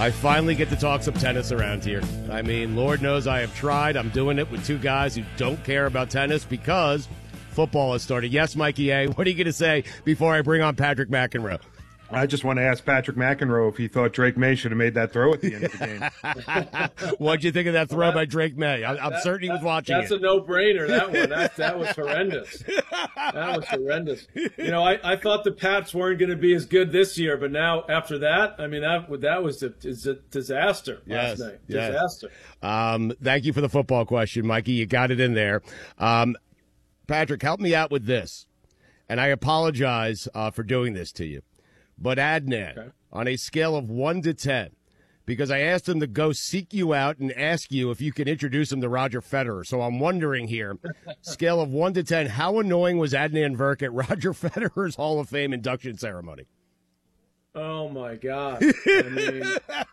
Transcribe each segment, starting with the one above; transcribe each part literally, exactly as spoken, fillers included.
I finally get to talk some tennis around here. I mean, Lord knows I have tried. I'm doing it with two guys who don't care about tennis because football has started. Yes, Mikey A., what are you going to say before I bring on Patrick McEnroe? I just want to ask Patrick McEnroe if he thought Drake May should have made that throw at the end of the game. What'd you think of that throw well, that, by Drake May? I, I'm that, certain he was that, watching that's it. That's a no-brainer, that one. That, that was horrendous. That was horrendous. You know, I, I thought the Pats weren't going to be as good this year, but now after that, I mean, that that was a, a disaster yes, last night. Yes. Disaster. Um, thank you for the football question, Mikey. You got it in there. Um, Patrick, help me out with this. And I apologize uh, for doing this to you. But Adnan, okay. on a scale of one to ten, because I asked him to go seek you out and ask you if you can introduce him to Roger Federer. So I'm wondering here, scale of one to ten, how annoying was Adnan Virk at Roger Federer's Hall of Fame induction ceremony? Oh my God! I mean,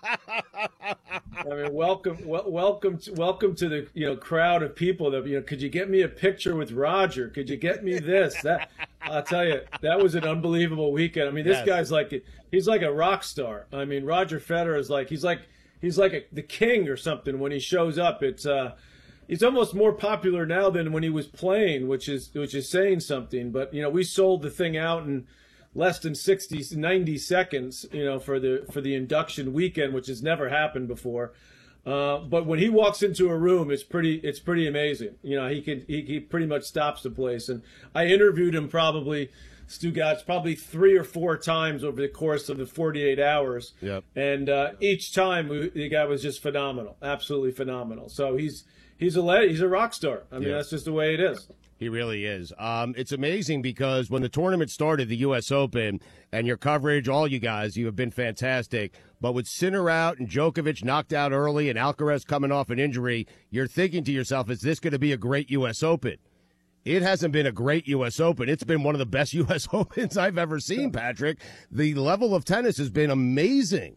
I mean, welcome, wel- welcome, to, welcome to the you know crowd of people that you know. Could you get me a picture with Roger? Could you get me this? That I'll tell you, that was an unbelievable weekend. I mean, this yes. guy's like he's like a rock star. I mean, Roger Federer is like he's like he's like a, the king or something when he shows up. It's uh, he's almost more popular now than when he was playing, which is which is saying something. But you know, we sold the thing out and. Less than sixty, ninety seconds, you know, for the for the induction weekend, which has never happened before. Uh, but when he walks into a room, it's pretty it's pretty amazing. You know, he can he, he pretty much stops the place. And I interviewed him probably, Stu Gatz, probably three or four times over the course of the forty-eight hours. Yep. And uh, each time we, the guy was just phenomenal, absolutely phenomenal. So he's he's a he's a rock star. I mean, yep. that's just the way it is. He really is. Um, it's amazing because when the tournament started, the U S Open, and your coverage, all you guys, you have been fantastic. But with Sinner out and Djokovic knocked out early and Alcaraz coming off an injury, you're thinking to yourself, is this going to be a great U S Open? It hasn't been a great U S Open. It's been one of the best U S Opens I've ever seen, Patrick. The level of tennis has been amazing.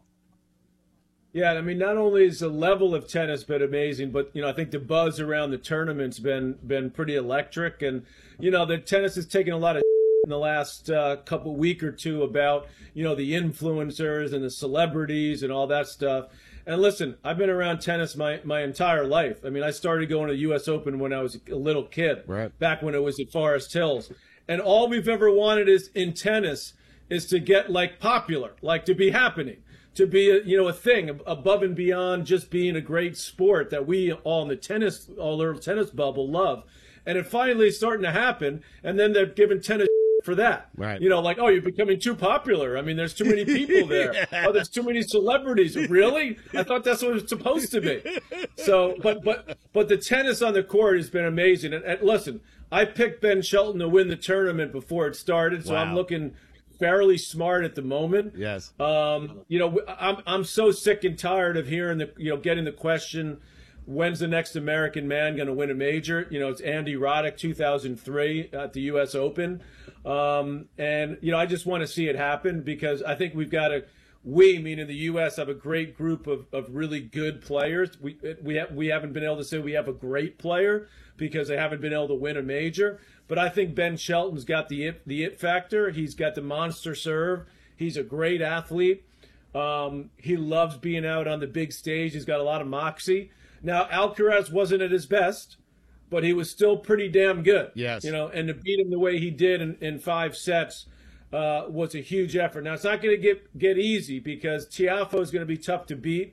Yeah, I mean, not only is the level of tennis been amazing, but, you know, I think the buzz around the tournament's been been pretty electric. And, you know, the tennis has taken a lot of in the last uh, couple week or two about, you know, the influencers and the celebrities and all that stuff. And listen, I've been around tennis my, my entire life. I mean, I started going to the U S Open when I was a little kid, right. back when it was at Forest Hills. And all we've ever wanted is in tennis is to get, like, popular, like to be happening. To be, a, you know, a thing above and beyond just being a great sport that we all in the tennis, all the tennis bubble love. And it finally is starting to happen. And then they're giving tennis for that. Right. You know, like, oh, you're becoming too popular. I mean, there's too many people there. yeah. Oh, there's too many celebrities. Really? I thought that's what it's supposed to be. So, but, but, but the tennis on the court has been amazing. And, and listen, I picked Ben Shelton to win the tournament before it started. So wow. I'm looking fairly smart at the moment. Yes. Um, you know, I'm I'm so sick and tired of hearing the you know getting the question, when's the next American man going to win a major? You know, it's Andy Roddick, two thousand three at the U S Open, um, and you know I just want to see it happen because I think we've got to. We, meaning the U S, have a great group of, of really good players. We we have, we haven't been able to say we have a great player because they haven't been able to win a major. But I think Ben Shelton's got the it, the it factor. He's got the monster serve. He's a great athlete. Um, he loves being out on the big stage. He's got a lot of moxie. Now, Alcaraz wasn't at his best, but he was still pretty damn good. Yes. You know, and to beat him the way he did in, in five sets uh, was a huge effort. Now, it's not going to get get easy because Tiafoe is going to be tough to beat.